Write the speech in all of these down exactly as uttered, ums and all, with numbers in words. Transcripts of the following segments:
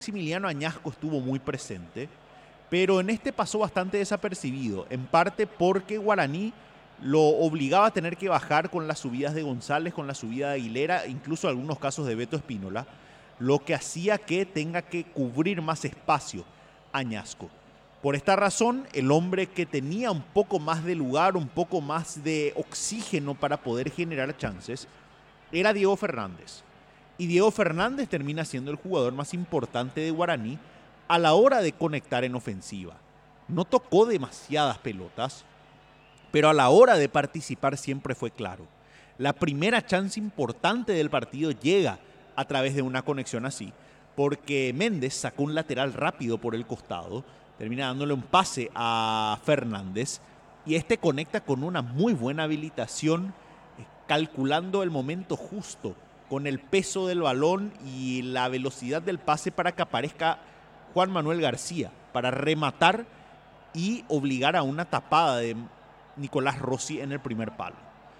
Maximiliano Añasco estuvo muy presente, pero en este pasó bastante desapercibido, en parte porque Guaraní lo obligaba a tener que bajar con las subidas de González, con la subida de Aguilera, incluso algunos casos de Beto Espínola, lo que hacía que tenga que cubrir más espacio Añasco. Por esta razón, el hombre que tenía un poco más de lugar, un poco más de oxígeno para poder generar chances, era Diego Fernández. Y Diego Fernández termina siendo el jugador más importante de Guaraní a la hora de conectar en ofensiva. No tocó demasiadas pelotas, pero a la hora de participar siempre fue claro. La primera chance importante del partido llega a través de una conexión así, porque Méndez sacó un lateral rápido por el costado, termina dándole un pase a Fernández y este conecta con una muy buena habilitación, calculando el momento justo con el peso del balón y la velocidad del pase para que aparezca Juan Manuel García, para rematar y obligar a una tapada de Nicolás Rossi en el primer palo.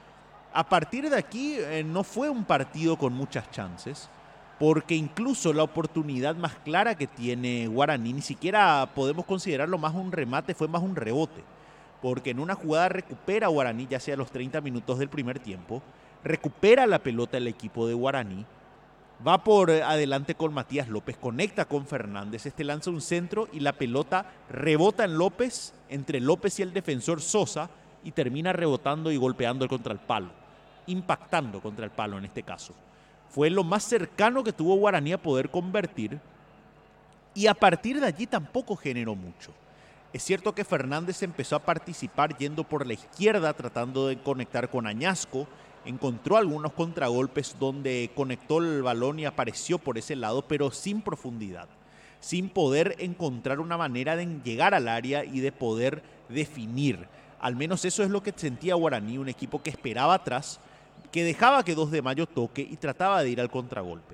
A partir de aquí eh, no fue un partido con muchas chances, porque incluso la oportunidad más clara que tiene Guaraní, ni siquiera podemos considerarlo más un remate, fue más un rebote, porque en una jugada recupera Guaraní, ya sea a los treinta minutos del primer tiempo, recupera la pelota el equipo de Guaraní, va por adelante con Matías López, conecta con Fernández, este lanza un centro y la pelota rebota en López, entre López y el defensor Sosa, y termina rebotando y golpeando contra el palo, impactando contra el palo en este caso. Fue lo más cercano que tuvo Guaraní a poder convertir y a partir de allí tampoco generó mucho. Es cierto que Fernández empezó a participar yendo por la izquierda tratando de conectar con Añasco, encontró algunos contragolpes donde conectó el balón y apareció por ese lado, pero sin profundidad, sin poder encontrar una manera de llegar al área y de poder definir. Al menos eso es lo que sentía Guaraní, un equipo que esperaba atrás, que dejaba que dos de mayo toque y trataba de ir al contragolpe.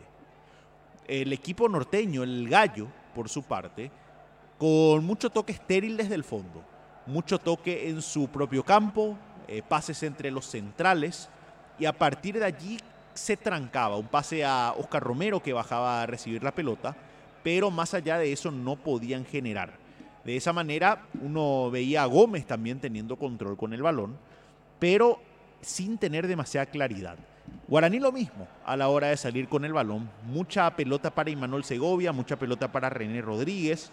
El equipo norteño, el Gallo, por su parte, con mucho toque estéril desde el fondo, mucho toque en su propio campo, eh, pases entre los centrales, y a partir de allí se trancaba. Un pase a Oscar Romero que bajaba a recibir la pelota, pero más allá de eso no podían generar. De esa manera uno veía a Gómez también teniendo control con el balón, pero sin tener demasiada claridad. Guaraní lo mismo a la hora de salir con el balón. Mucha pelota para Imanol Segovia, mucha pelota para René Rodríguez.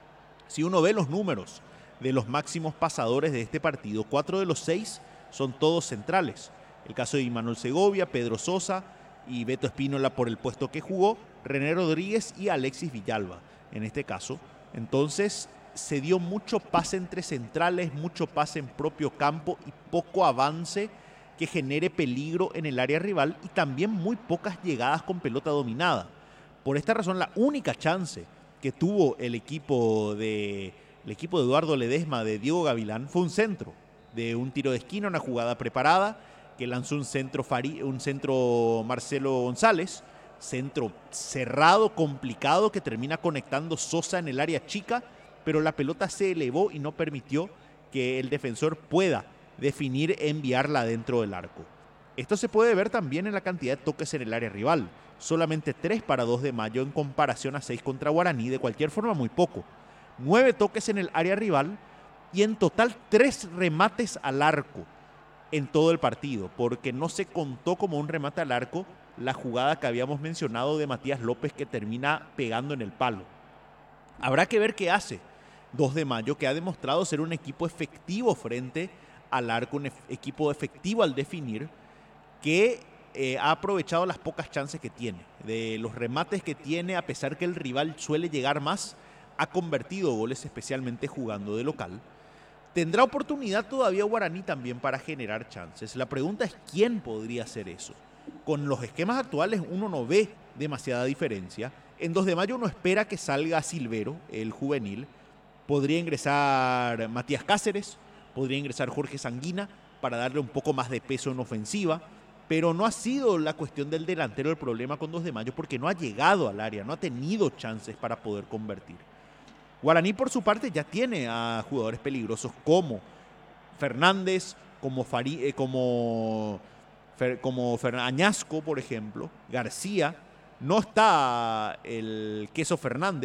Si uno ve los números de los máximos pasadores de este partido, cuatro de los seis son todos centrales. El caso de Imanol Segovia, Pedro Sosa y Beto Espínola por el puesto que jugó, René Rodríguez y Alexis Villalba en este caso. Entonces se dio mucho pase entre centrales, mucho pase en propio campo y poco avance que genere peligro en el área rival y también muy pocas llegadas con pelota dominada. Por esta razón, la única chance que tuvo el equipo de, el equipo de Eduardo Ledesma, de Diego Gavilán, fue un centro, de un tiro de esquina, una jugada preparada, que lanzó un centro, Fari, un centro Marcelo González, centro cerrado, complicado, que termina conectando Sosa en el área chica, pero la pelota se elevó y no permitió que el defensor pueda definir e enviarla dentro del arco. Esto se puede ver también en la cantidad de toques en el área rival. Solamente tres para dos de mayo en comparación a seis contra Guaraní, de cualquier forma muy poco. nueve toques en el área rival y en total tres remates al arco en todo el partido, porque no se contó como un remate al arco la jugada que habíamos mencionado de Matías López que termina pegando en el palo. Habrá que ver qué hace dos de mayo, que ha demostrado ser un equipo efectivo frente al arco, un equipo efectivo al definir, que eh, ha aprovechado las pocas chances que tiene. De los remates que tiene, a pesar que el rival suele llegar más, ha convertido goles, especialmente jugando de local. Tendrá oportunidad todavía Guaraní también para generar chances. La pregunta es quién podría hacer eso. Con los esquemas actuales uno no ve demasiada diferencia. En dos de mayo uno espera que salga Silvero, el juvenil. Podría ingresar Matías Cáceres, podría ingresar Jorge Sanguina para darle un poco más de peso en ofensiva. Pero no ha sido la cuestión del delantero el problema con dos de mayo, porque no ha llegado al área, no ha tenido chances para poder convertir. Guaraní, por su parte, ya tiene a jugadores peligrosos como Fernández, como, Fari, eh, como, Fer, como Fer, Añasco, por ejemplo, García, No está el Queso Fernández.